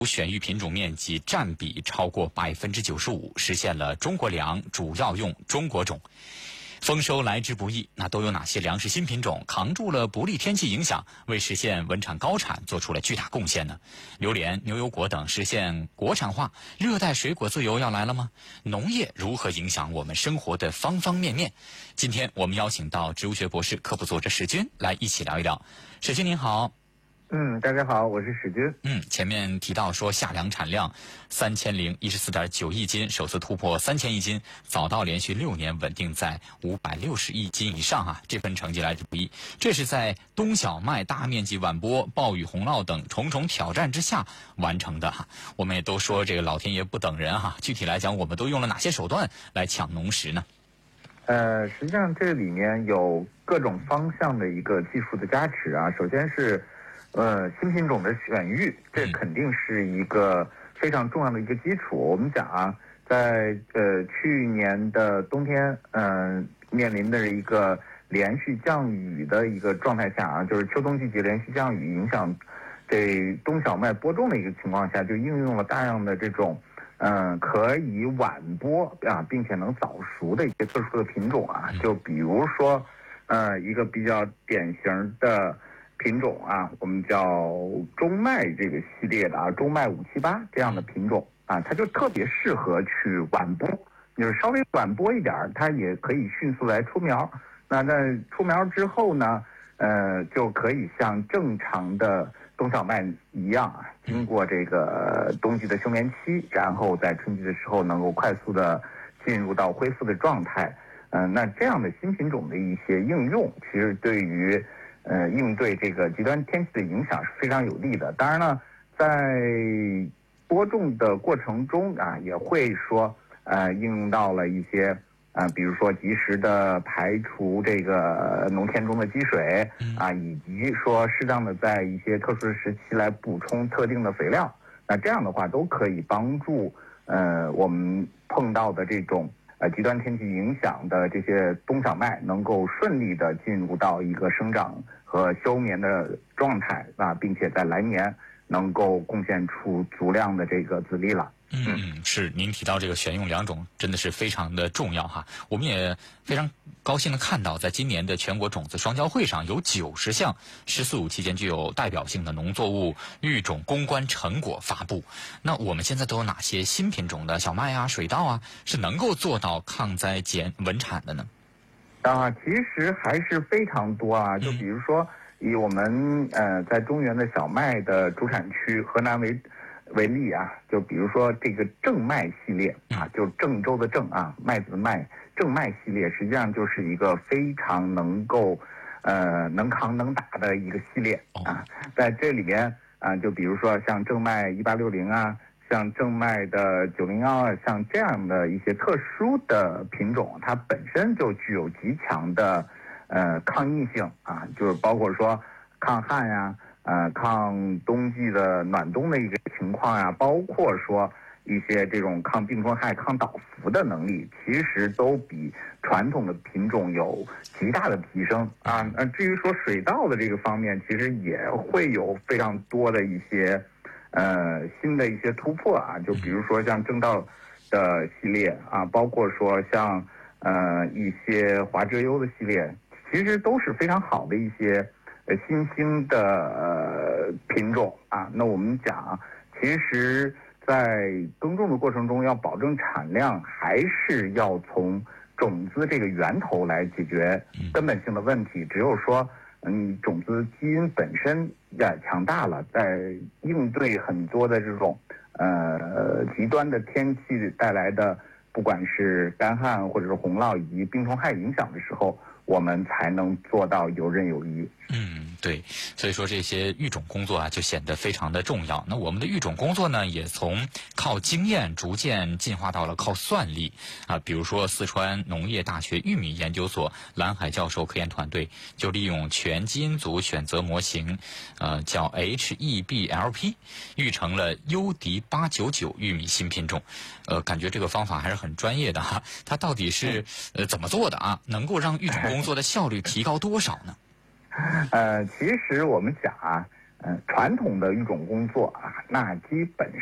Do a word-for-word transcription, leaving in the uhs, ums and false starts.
选育品种面积占比超过百分之九十五，实现了中国粮主要用中国种。丰收来之不易，那都有哪些粮食新品种扛住了不利天气影响，为实现稳产高产做出了巨大贡献呢？榴莲、牛油果等实现国产化，热带水果自由要来了吗？农业如何影响我们生活的方方面面？今天我们邀请到植物学博士、科普作者史军来一起聊一聊。史军您好。 嗯，大家好，我是史军。 嗯，前面提到说夏粮产量三千零一十四点九亿斤，首次突破三千亿斤，早稻连续六年稳定在五百六十亿斤以上啊，这份成绩来之不易。这是在冬小麦大面积晚播、暴雨洪涝等重重挑战之下完成的哈。我们也都说这个老天爷不等人哈，具体来讲，我们都用了哪些手段来抢农时呢？ 呃，实际上这里面有各种方向的一个技术的加持啊。首先是呃，新品种的选育，这肯定是一个非常重要的一个基础。我们讲啊，在呃去年的冬天，嗯、呃，面临的一个连续降雨的一个状态下啊，就是秋冬季节连续降雨影响这冬小麦播种的一个情况下，就应用了大量的这种嗯、呃、可以晚播啊，并且能早熟的一些特殊的品种啊，就比如说呃一个比较典型的品种啊，我们叫中麦这个系列的啊，中麦五七八这样的品种啊，它就特别适合去晚播，就是稍微晚播一点，它也可以迅速来出苗。那在出苗之后呢，呃，就可以像正常的冬小麦一样啊，经过这个冬季的休眠期，然后在春季的时候能够快速的进入到恢复的状态。嗯、呃，那这样的新品种的一些应用，其实对于呃，应对这个极端天气的影响是非常有利的。当然了，在播种的过程中啊，也会说呃应用到了一些啊、呃，比如说及时的排除这个农田中的积水啊，以及说适当的在一些特殊的时期来补充特定的肥料。那这样的话都可以帮助呃我们碰到的这种呃极端天气影响的这些冬小麦能够顺利的进入到一个生长和休眠的状态啊，并且在来年能够贡献出足量的这个籽粒了。 嗯，是您提到这个选用两种真的是非常的重要哈。我们也非常高兴的看到，在今年的全国种子双交会上，有九十项“十四五”期间具有代表性的农作物育种攻关成果发布。那我们现在都有哪些新品种的小麦啊、水稻啊，是能够做到抗灾减稳产的呢？ 啊，其实还是非常多啊。就比如说，以我们呃在中原的小麦的主产区河南为为例啊，就比如说这个正麦系列啊，就郑州的郑啊，麦子的麦，正麦系列实际上就是一个非常能够呃能扛能打的一个系列啊。在这里边啊，就比如说像正麦一八六零啊，像正麦的九零幺啊，像这样的一些特殊的品种，它本身就具有极强的呃抗逆性啊，就是包括说抗旱呀、呃抗冬季的暖冬的一个情况呀，包括说一些这种抗病虫害、抗倒伏的能力，其实都比传统的品种有极大的提升啊。那至于说水稻的这个方面，其实也会有非常多的一些呃新的一些突破啊，就比如说像正稻的系列啊，包括说像呃一些华遮优的系列，其实都是非常好的一些呃新兴的呃品种啊。那我们讲，其实在耕种的过程中，要保证产量，还是要从种子这个源头来解决根本性的问题。只有说嗯，种子基因本身呀强大了，在应对很多的这种呃极端的天气带来的，不管是干旱或者是洪涝以及病虫害影响的时候，我们才能做到游刃有余。 嗯，对，所以说这些育种工作啊，就显得非常的重要。那我们的育种工作呢，也从靠经验逐渐进化到了靠算力啊。比如说，四川农业大学玉米研究所蓝海教授科研团队就利用全基因组选择模型，呃，叫 H E B L P， 育成了优迪八九九玉米新品种。呃，感觉这个方法还是很专业的哈。它到底是呃怎么做的啊？能够让育种工作的效率提高多少呢？ 呃，其实我们讲啊， 嗯，传统的育种工作啊，那基本